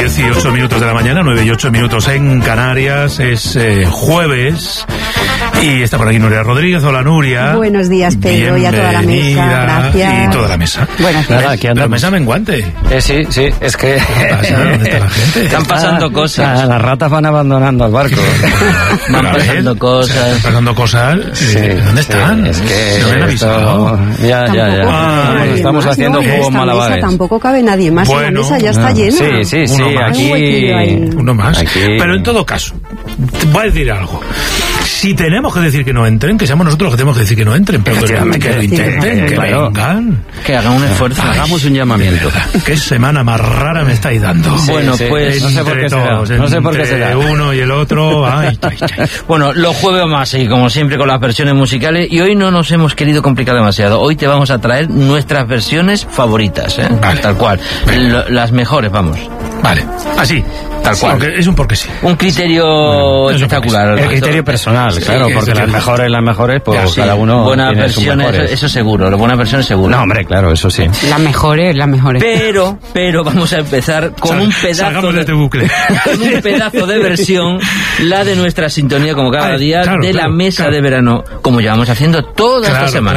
18 minutos de la mañana, 9 y 8 minutos en Canarias. Es jueves y está por aquí Nuria Rodríguez. Hola, Nuria. Buenos días, Pedro, y a toda la mesa. Gracias. Y toda la mesa. Buenas tardes. La mesa menguante. Sí, es que... ¿Qué pasa? ¿Dónde está la gente? Están pasando cosas. Las ratas van abandonando el barco. Van pasando cosas. Están pasando cosas. Sí, ¿Dónde están? Es que... ¿No me han avisado? Ya. Estamos haciendo juegos malabares. Tampoco cabe nadie más. Bueno, la mesa ya está llena. Sí, Uno más. aquí... Uno más. Aquí. Pero en todo caso, voy a decir algo. Si tenemos que decir que no entren, que seamos nosotros los que tenemos que decir que no entren, pero que lo intenten, que vengan. Que hagan un esfuerzo. Hagamos un llamamiento. ¿Qué semana más rara me estáis dando? Bueno, Sí, pues... no sé por qué será. No sé por qué será. Uno y el otro. Ay. Bueno, los jueves más, y como siempre con las versiones musicales, y hoy no nos hemos querido complicar demasiado. Hoy te vamos a traer nuestras versiones favoritas, ¿eh? Vale. Tal cual. Las mejores, vamos. Vale, así. Tal cual. Es un porque sí. Un criterio espectacular. El criterio personal, claro, sí, porque sí. las mejores, pues Claro, sí. cada uno Buenas tiene sus versiones, mejores. eso seguro, las buenas versiones seguro. No, hombre, claro, eso sí. Las mejores. Pero vamos a empezar con un pedazo Salgamos de este bucle. con un pedazo de versión, la de nuestra sintonía como cada día, claro, de la mesa claro. de verano, como llevamos haciendo toda esta semana.